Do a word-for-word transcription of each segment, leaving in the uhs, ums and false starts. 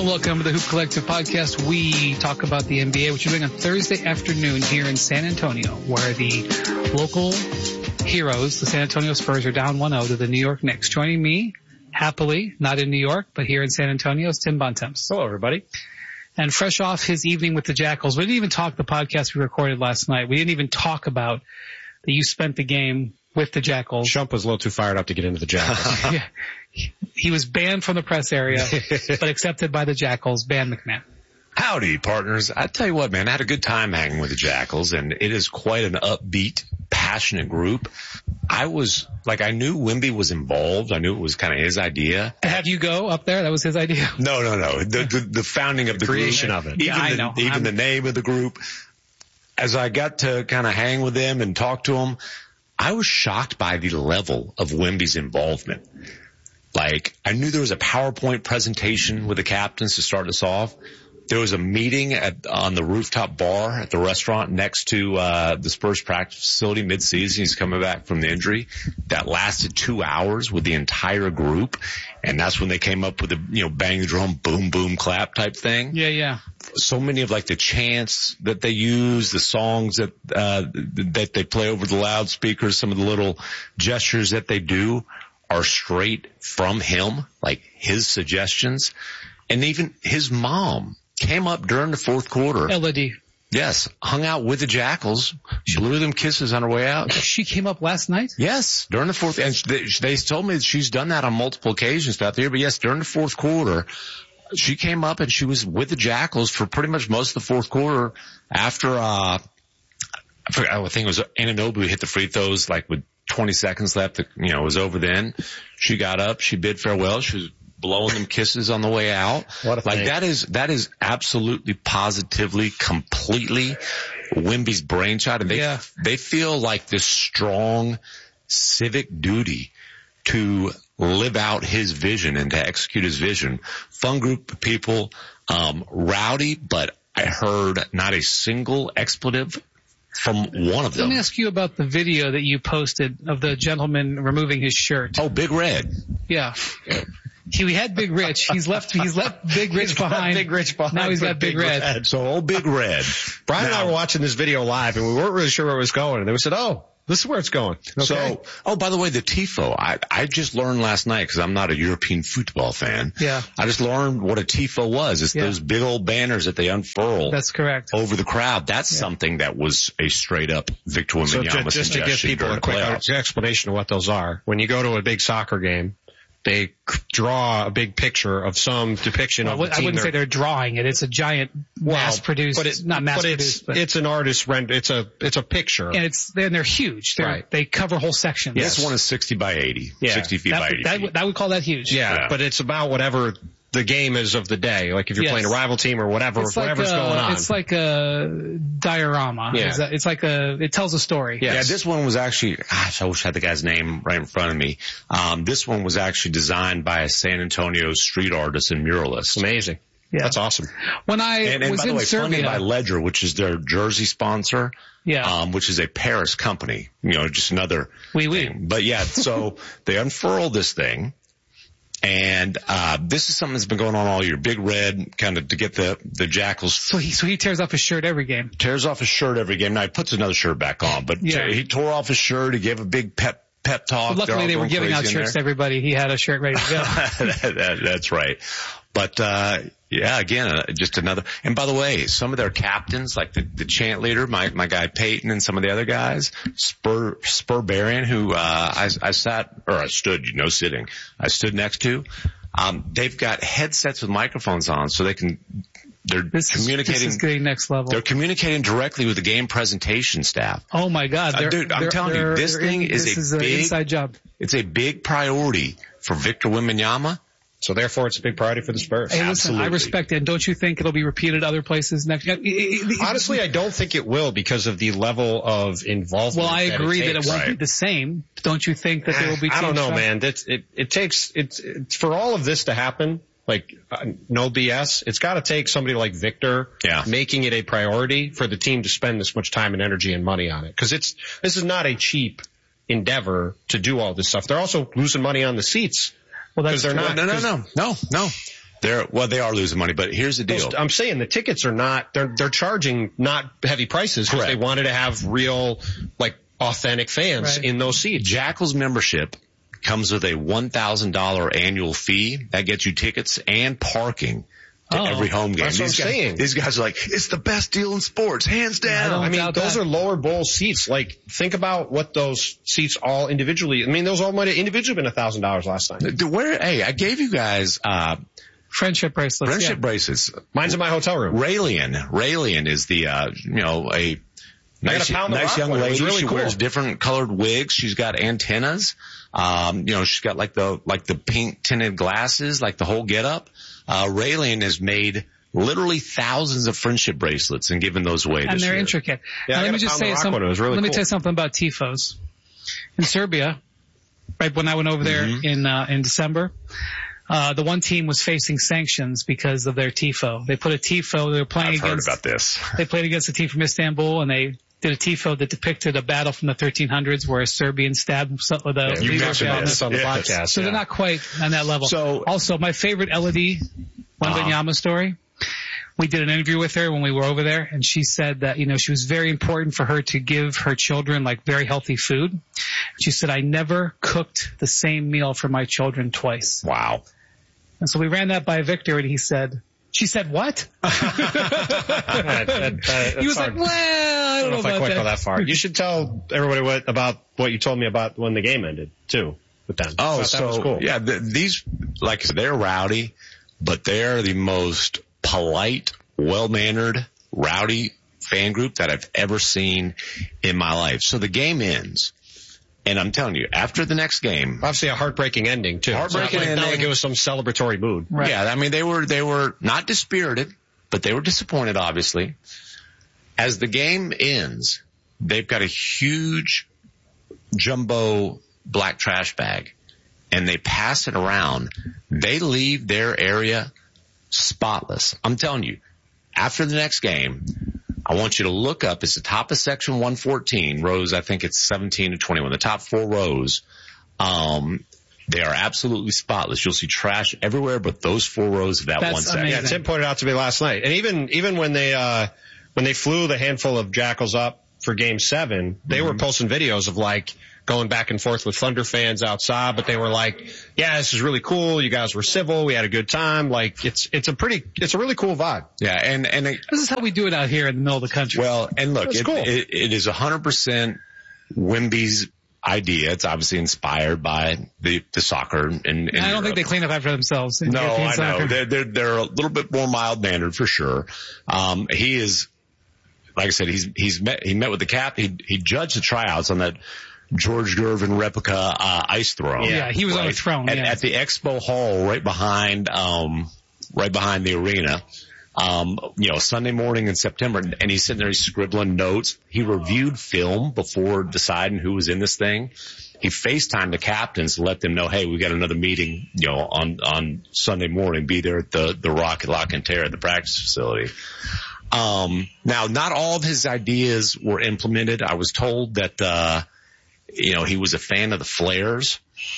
and welcome to the Hoop Collective podcast. We talk about the N B A, which we're doing on Thursday afternoon here in San Antonio, where the local heroes, the San Antonio Spurs, are down one oh to the New York Knicks. Joining me, happily, not in New York, but here in San Antonio, is Tim Bontemps. Hello, everybody. And fresh off his evening with the Jackals, we didn't even talk the podcast we recorded last night. We didn't even talk about that you spent the game with the Jackals. Shump was a little too fired up to get into the Jackals. Yeah. He was banned from the press area, but accepted by the Jackals. Ban McMahon. Howdy, partners. I tell you what, man, I had a good time hanging with the Jackals, and it is quite an upbeat, passionate group. I was, like, I knew Wemby was involved. I knew it was kind of his idea. To have you go up there, that was his idea? No, no, no. The, the, the founding of the, the creation group. of it. Even, yeah, I the, know. even I'm... the name of the group. As I got to kind of hang with them and talk to them, I was shocked by the level of Wemby's involvement. Like, I knew there was a PowerPoint presentation with the captains to start us off. There was a meeting at, on the rooftop bar at the restaurant next to, uh, the Spurs practice facility mid-season. He's coming back from the injury. That lasted two hours with the entire group. And that's when they came up with the, you know, bang the drum, boom, boom, clap type thing. Yeah, yeah. So many of like the chants that they use, the songs that, uh, that they play over the loudspeakers, some of the little gestures that they do are straight from him, like his suggestions. And even his mom came up during the fourth quarter. Elodie. Yes, hung out with the Jackals, blew them kisses on her way out. She came up last night? Yes, during the fourth, and they, they told me that she's done that on multiple occasions throughout the year, but yes, during the fourth quarter, she came up and she was with the Jackals for pretty much most of the fourth quarter after, uh, I forgot, I think it was Anunoby hit the free throws like with twenty seconds left. You know, it was over then. She got up, she bid farewell, she was blowing them kisses on the way out. What a like thing. that is, that is absolutely, positively, completely Wemby's brainchild. And they, yeah. they feel like this strong civic duty to live out his vision and to execute his vision. Fun group of people, um, rowdy, but I heard not a single expletive from one of them. Let me ask you about the video that you posted of the gentleman removing his shirt. Oh, Big Red. Yeah. He, we had Big Rich. He's left, he's left Big Rich behind. Big Rich behind. Now he's got Big, Big Red. Red. So old Big Red. Brian now, and I were watching this video live and we weren't really sure where it was going. And then we said, oh, this is where it's going. Okay. So, oh, by the way, the TIFO, I, I just learned last night because I'm not a European football fan. Yeah. I just learned what a TIFO was. It's yeah. those big old banners that they unfurl. That's correct. Over the crowd. That's yeah. something that was a straight up Victor Wembanyama So just to give people a quick explanation of what those are. When you go to a big soccer game, they draw a big picture of some depiction well, of the I team. wouldn't say they're drawing it. It's a giant well, mass-produced, but it's not mass-produced, but it's, but it's an artist render. It's a it's a picture, and it's and they're huge. They're, right. They cover whole sections. Yes. This one is sixty by eighty, yeah. sixty feet that, by eighty. That, feet. that would that would call that huge. Yeah, yeah, but it's about whatever the game is of the day. Like if you're yes. playing a rival team or whatever, it's whatever's like a, going on. It's like a diorama. Yeah. It's, a, it's like a, it tells a story. Yes. Yeah, this one was actually, gosh, I wish I had the guy's name right in front of me. Um, this one was actually designed by a San Antonio street artist and muralist. Amazing. Yeah. That's awesome. When I and, and was by the in way, Serbia, funded by Ledger, which is their jersey sponsor. Yeah. Um, which is a Paris company. You know, just another oui, oui. thing. But yeah, so they unfurl this thing. And, uh, this is something that's been going on all year. Big Red, kind of to get the, the Jackals. So he, so he tears off his shirt every game. Tears off his shirt every game. Now he puts another shirt back on, but yeah. he tore off his shirt. He gave a big pep, pep talk. But luckily they were giving out shirts to everybody. He had a shirt ready to go. that, that, that's right. But, uh, yeah, again, uh, just another, and by the way, some of their captains, like the, the chant leader, my, my guy Peyton and some of the other guys, Spur, Spurbarian, who, uh, I, I sat, or I stood, you know, sitting, I stood next to, um, they've got headsets with microphones on so they can, they're this communicating. Is, this is getting next level. They're communicating directly with the game presentation staff. Oh my God. Uh, dude, I'm telling you, this thing in, is this a is big, an inside job. It's a big priority for Victor Wembanyama. So therefore, it's a big priority for the Spurs. Hey, listen, Absolutely. I respect it. And don't you think it'll be repeated other places next year? Honestly, I don't think it will because of the level of involvement. Well, I that agree it that takes, it won't right? be the same. Don't you think that there will be? I don't know, change? man. That's it. It takes it's, it's for all of this to happen. Like uh, no B S. It's got to take somebody like Victor yeah. making it a priority for the team to spend this much time and energy and money on it. Because it's this is not a cheap endeavor to do all this stuff. They're also losing money on the seats. Well, that's they're not. No, no, no, no, no, no. They're, well, they are losing money, but here's the deal. I'm saying the tickets are not, they're, they're charging not heavy prices because they wanted to have real, like, authentic fans right. in those seats. Jackal's membership comes with a one thousand dollars annual fee that gets you tickets and parking to oh, every home game. That's these what I'm guys, saying. These guys are like, it's the best deal in sports, hands down. I, I mean, those that. are lower bowl seats. Like, think about what those seats all individually, I mean, those all might have individually been one thousand dollars last night. Where, hey, I gave you guys, uh, friendship bracelets. Friendship yeah. bracelets. Mine's in my hotel room. Raelian. Raelian is the, uh, you know, a nice, nice young lady. Really she cool. wears different colored wigs. She's got antennas. Um, you know, she's got like the, like the pink tinted glasses, like the whole getup. Uh, Raelian has made literally thousands of friendship bracelets and given those away and this they're year. intricate. Yeah, now, let me just say something. Really let cool. me tell you something about tifos. In Serbia, right when I went over there mm-hmm. in, uh, in December, Uh, the one team was facing sanctions because of their tifo. They put a tifo, they were playing I've against, heard about this. They played against a team from Istanbul and they did a tifo that depicted a battle from the thirteen hundreds where a Serbian stabbed the yeah, you mentioned this on the yes. podcast. So yeah. they're not quite on that level. So, also, my favorite Elodie Wembanyama uh-huh. story. We did an interview with her when we were over there, and she said that, you know, she was very important for her to give her children, like, very healthy food. She said, I never cooked the same meal for my children twice. Wow. And so we ran that by Victor, and he said, she said, what? that, that, that, he was hard. like, well, I don't, I don't know, know if I quite go that far. You should tell everybody what about what you told me about when the game ended, too, with them. Oh, so, that was cool. yeah, the, these, like I said, they're rowdy, but they're the most polite, well-mannered, rowdy fan group that I've ever seen in my life. So the game ends. And I'm telling you, after the next game, obviously a heartbreaking ending too. Heartbreaking not like, ending. Not like it was some celebratory mood. Right. Yeah, I mean they were they were not dispirited, but they were disappointed. Obviously, as the game ends, they've got a huge jumbo black trash bag, and they pass it around. They leave their area spotless. I'm telling you, after the next game, I want you to look up. It's the top of section one fourteen, rows, I think it's seventeen to twenty-one, the top four rows. Um, they are absolutely spotless. You'll see trash everywhere but those four rows of that That's one section. amazing. Yeah, Tim pointed out to me last night. And even, even when they, uh, when they flew the handful of Jackals up for game seven, they mm-hmm. were posting videos of like going back and forth with Thunder fans outside, but they were like, yeah, this is really cool. You guys were civil. We had a good time. Like it's, it's a pretty, it's a really cool vibe. Yeah. And, and it, this is how we do it out here in the middle of the country. Well, and look, it, cool. it, it is one hundred percent Wemby's idea. It's obviously inspired by the, the soccer. And, and I don't Europe. think they clean up after themselves. No, I soccer. know. They're, they're, they're a little bit more mild-mannered for sure. Um, he is, like I said, he's, he's met, he met with the cap. He, he judged the tryouts on that George Gervin replica, uh, ice throne. Yeah, he was right? on a throne. At, yeah. at the Expo Hall right behind, um, right behind the arena. Um, you know, Sunday morning in September, and he's sitting there, he's scribbling notes. He reviewed film before deciding who was in this thing. He FaceTimed the captains to let them know, hey, we got another meeting, you know, on, on Sunday morning. Be there at the, the Rocket Lock and Tear at the practice facility. Um, now, not all of his ideas were implemented. I was told that, uh, you know, he was a fan of the flares.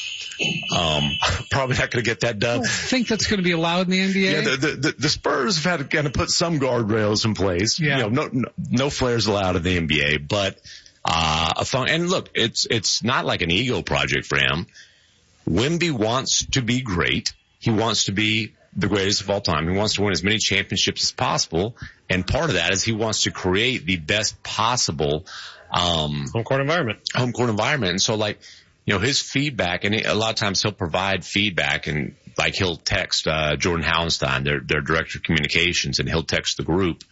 Um, probably not going to get that done. I think that's going to be allowed in the N B A. Yeah, the, the, the Spurs have had to kind of put some guardrails in place. Yeah. You know, no, no, no flares allowed in the N B A, but, uh, a fun, and look, it's, it's not like an ego project for him. Wemby wants to be great. He wants to be the greatest of all time. He wants to win as many championships as possible. And part of that is he wants to create the best possible, um, home court environment, home court environment. And so like, you know, his feedback, and a lot of times he'll provide feedback, and like he'll text, uh, Jordan Hallenstein, their, their director of communications, and he'll text the group.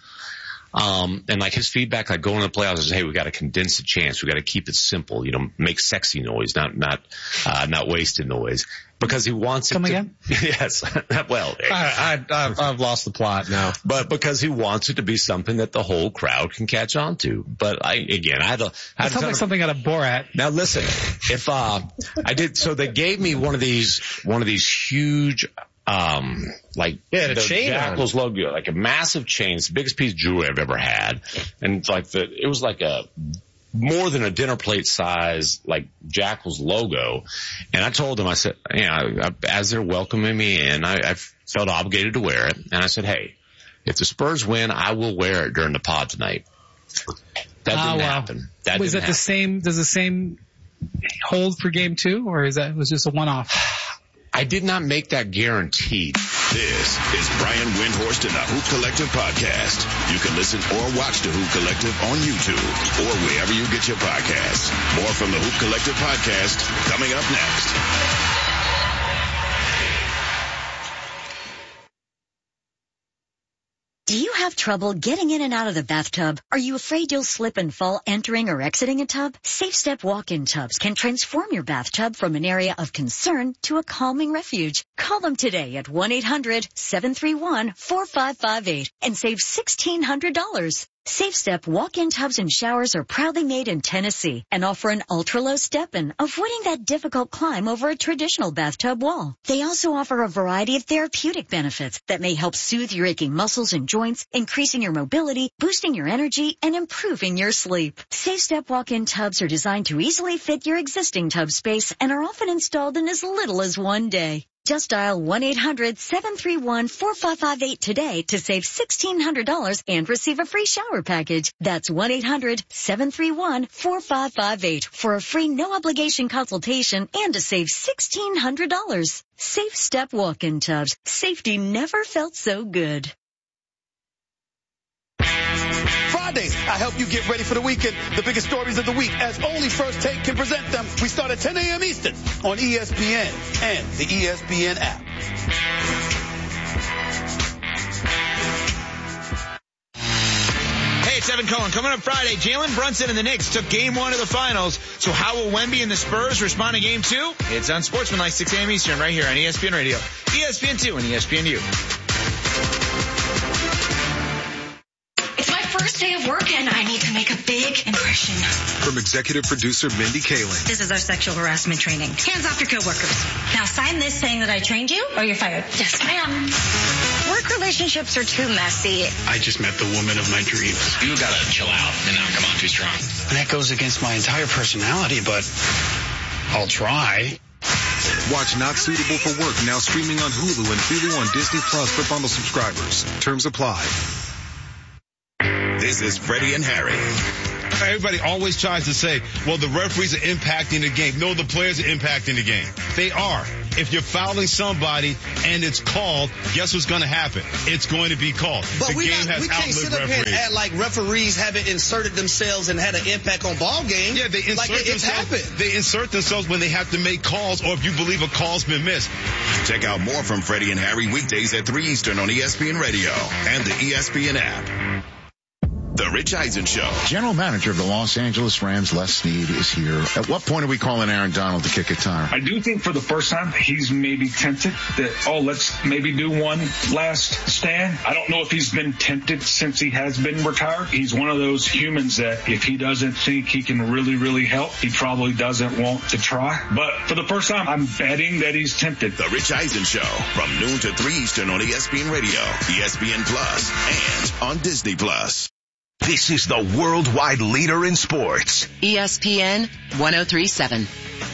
Um, and like his feedback, like going to the playoffs is, hey, we got to condense the chance. We got to keep it simple, you know, make sexy noise, not, not, uh, not wasted noise. Because he wants it Come to, again? yes, well, I, I, I've, I've lost the plot now. But because he wants it to be something that the whole crowd can catch on to. But I, again, I had a, I That sounds like of, something out of Borat. Now listen, if, uh, I did, so they gave me one of these, one of these huge, um, like, yeah, the, the chain Jackals logo, like a massive chain. It's the biggest piece of jewelry I've ever had. And it's like the, it was like a, more than a dinner plate size, like Jackal's logo. And I told them, I said, you know, I, as they're welcoming me in, I, I've felt obligated to wear it. And I said, hey, if the Spurs win, I will wear it during the pod tonight. That didn't oh, wow. happen. That was didn't that the happen. same, does the same hold for game two, or is that was just a one-off? I did not make that guarantee. This is Brian Windhorst and the Hoop Collective podcast. You can listen or watch the Hoop Collective on YouTube or wherever you get your podcasts. More from the Hoop Collective podcast coming up next. Do you have trouble getting in and out of the bathtub? Are you afraid you'll slip and fall entering or exiting a tub? Safe Step walk-in tubs can transform your bathtub from an area of concern to a calming refuge. Call them today at one eight hundred seven three one four five five eight and save sixteen hundred dollars. Safe Step walk-in tubs and showers are proudly made in Tennessee and offer an ultra-low step-in, avoiding that difficult climb over a traditional bathtub wall. They also offer a variety of therapeutic benefits that may help soothe your aching muscles and joints, increasing your mobility, boosting your energy, and improving your sleep. Safe Step walk-in tubs are designed to easily fit your existing tub space and are often installed in as little as one day. Just dial one eight hundred seven three one four five five eight today to save sixteen hundred dollars and receive a free shower package. That's one eight hundred seven three one four five five eight for a free no-obligation consultation and to save sixteen hundred dollars. Safe Step walk-in tubs. Safety never felt so good. Fridays, I help you get ready for the weekend. The biggest stories of the week, as only First Take can present them. We start at ten a.m. Eastern on E S P N and the E S P N app. Hey, it's Evan Cohen. Coming up Friday, Jalen Brunson and the Knicks took game one of the finals. So how will Wemby and the Spurs respond to game two? It's on Sportsmanlike, six a.m. Eastern, right here on E S P N Radio, E S P N two, and E S P N U. First day of work and I need to make a big impression. From executive producer Mindy Kaling. This is our sexual harassment training. Hands off your coworkers. Now sign this saying that I trained you or you're fired. Yes, ma'am. Work relationships are too messy. I just met the woman of my dreams. You gotta chill out and not come on too strong. And that goes against my entire personality, but I'll try. Watch Not Suitable for Work now streaming on Hulu and Hulu on Disney Plus for bundle subscribers. Terms apply. This is Freddie and Harry. Everybody always tries to say, well, the referees are impacting the game. No, the players are impacting the game. They are. If you're fouling somebody and it's called, guess what's going to happen? It's going to be called. But the we, game not, has we can't sit up here and act like referees haven't inserted themselves and had an impact on ball games. Yeah, they insert like it, it's themselves. happened. They insert themselves when they have to make calls or if you believe a call's been missed. Check out more from Freddie and Harry weekdays at three Eastern on E S P N Radio and the E S P N app. The Rich Eisen Show. General manager of the Los Angeles Rams, Les Snead, is here. At what point are we calling Aaron Donald to kick a tire? I do think for the first time he's maybe tempted that, oh, let's maybe do one last stand. I don't know if he's been tempted since he has been retired. He's one of those humans that if he doesn't think he can really, really help, he probably doesn't want to try. But for the first time, I'm betting that he's tempted. The Rich Eisen Show from noon to three Eastern on E S P N Radio, E S P N Plus, and on Disney Plus. This is the worldwide leader in sports. E S P N one oh three point seven.